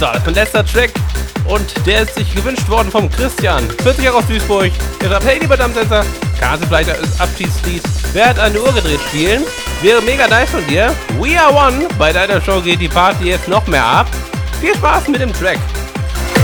So, das ist mein letzter Track. Und der ist sich gewünscht worden vom Christian. 40 Jahre aus Duisburg. Der sagt, hey lieber Dammsensor, Kasefleiter ist Abschiedslied. Wer hat eine Uhr gedreht spielen? Wäre mega nice von dir. We are one. Bei deiner Show geht die Party jetzt noch mehr ab. Viel Spaß mit dem Track.